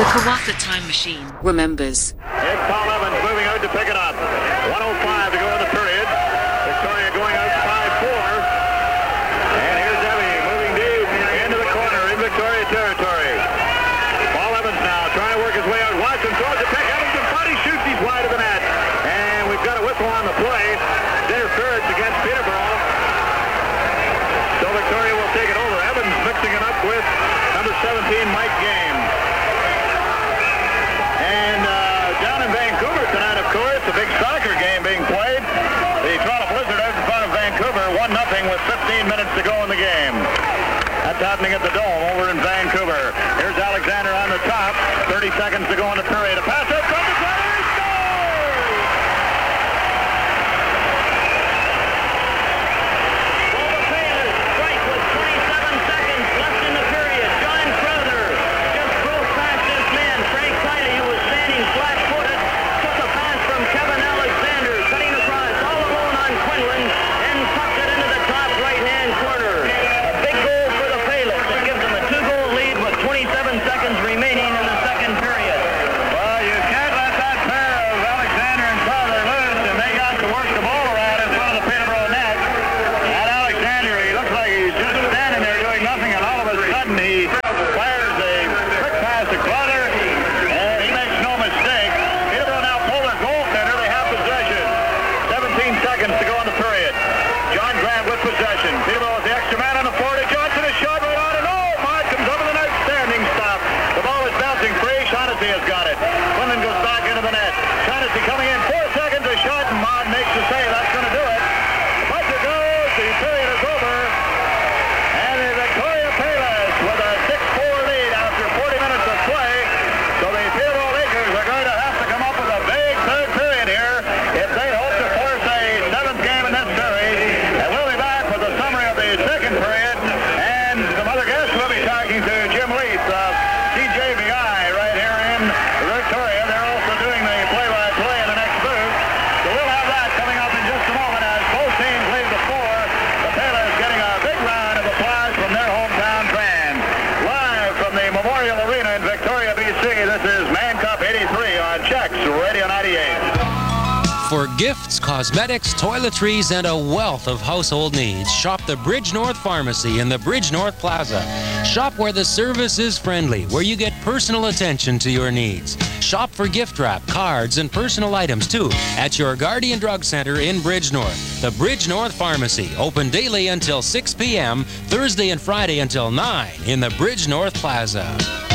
The Kawasa Time Machine remembers. Here's Paul Evans moving out to pick it up. 1:05 to go in the period. Victoria going out 5-4. And here's Evie moving deep into the corner in Victoria territory. Paul Evans now trying to work his way out. Watson throws it back. Evans in front. He shoots. He's wide of the net. And we've got a whistle on the play. Interference against Peterborough. So Victoria will take it over. Evans mixing it up with number 17, Mike Game. And down in Vancouver tonight, of course, a big soccer game being played. The Toronto Blizzard out in front of Vancouver, 1-0 with 15 minutes to go in the game. That's happening at the Dome over in Vancouver. Here's Alexander on the top. 30 seconds to go in the period. A pass out from the center. He scores! Over Payless, strike with 27 seconds left in the period. John Crowther just broke past his man, Frank Kiley, who was standing flat-footed. Took a pass from Kevin Alexander, cutting across all alone on Quinlan, and tucked it into the top right-hand corner. A big goal for the Payless. It gives them a 2-goal lead with 27 seconds remaining in the second period. Well, you can't let that pair of Alexander and Crowther loose, and they got to work the ball around in front of the Peterborough net. And Alexander, he looks like he's just standing there doing nothing, and all of a sudden he fires a quick pass to Crowther, and he makes no mistake. Peterborough now pull their goaltender. They have possession. 17 seconds to go in the period. John Grant with possession. Peterborough with the extra man on the forward. Johnson is shot right on, and Mott comes over the net. Outstanding stop. The ball is bouncing free. Shaughnessy has got it. Quinlan goes back into the net. Shaughnessy coming in. 4 seconds. A shot, and Mott makes the save. That's going to do it. The buzzer goes. The period is over. And the Victoria Payless with a 6-4 lead after 40 minutes of play. So the Peterborough Lakers are going to have to come up with a big third period here if they hope to force a 7th game in this series. And we'll be back with a summary of the second period and some other guests. We'll be talking to Jim Leith of CJVI right here in Victoria. They're also doing the play-by-play in the next booth. So we'll have that coming up in just a moment as both teams leave the floor. The Payless getting a big round of applause from their hometown fans. Live from the Memorial Arena in Victoria, BC, this is Man Cup 83 on Chex Radio 98. For gifts, cosmetics, toiletries, and a wealth of household needs, shop the Bridge North Pharmacy in the Bridge North Plaza. Shop where the service is friendly, where you get personal attention to your needs. Shop for gift wrap, cards, and personal items, too, at your Guardian Drug Center in Bridge North. The Bridge North Pharmacy, open daily until 6 p.m., Thursday and Friday until 9 in the Bridge North Plaza.